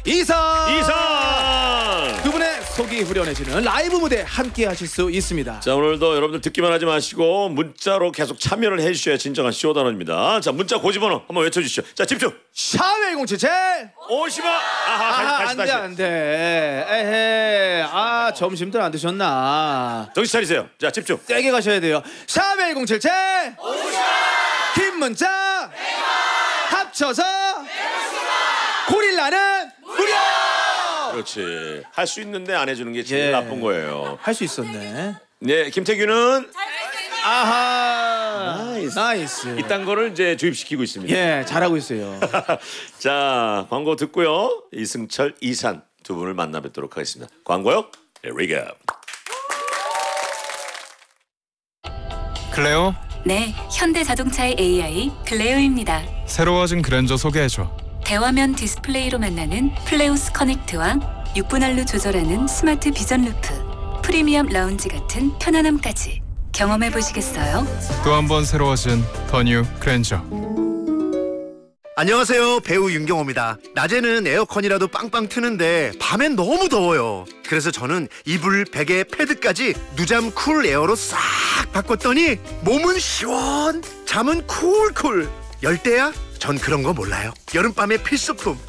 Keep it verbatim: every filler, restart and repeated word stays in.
이상 이상 두 분의 속이 후련해지는 라이브 무대 함께 하실 수 있습니다. 자, 오늘도 여러분들 듣기만 하지 마시고 문자로 계속 참여를 해주셔야 진정한 쇼단원입니다. 자, 문자 고지번호 한번 외쳐주시죠. 자, 집중. 샵 일공칠칠 오십원. 아하, 아하, 다시, 안 다시, 돼, 다시. 안 돼. 에헤. 아, 점심들 안 드셨나? 정신 차리세요. 자, 집중. 세게 가셔야 돼요. 샵 일공칠칠 긴 문자 합쳐서 고릴라는 무료! 그렇지. 할 수 있는데 안 해주는 게 제일 예. 나쁜 거예요. 할 수 있었네. 네, 김태균은 아하. 나이스. 나이스. 이딴 거를 이제 주입시키고 있습니다. 예, 잘하고 있어요. 자, 광고 듣고요. 이승철, 이산 두 분을 만나 뵙도록 하겠습니다. 광고요. Here we go. 클레오, 네, 현대자동차의 에이아이 클레오입니다. 새로워진 그랜저 소개해줘. 대화면 디스플레이로 만나는 플레오스 커넥트와 육 분할로 조절하는 스마트 비전 루프, 프리미엄 라운지 같은 편안함까지 경험해 보시겠어요? 또 한 번 새로워진 더 뉴 그랜저. 안녕하세요, 배우 윤경호입니다. 낮에는 에어컨이라도 빵빵 트는데 밤엔 너무 더워요. 그래서 저는 이불, 베개, 패드까지 누잠 쿨 에어로 싹 바꿨더니 몸은 시원, 잠은 쿨쿨. 열대야? 전 그런 거 몰라요. 여름밤의 필수품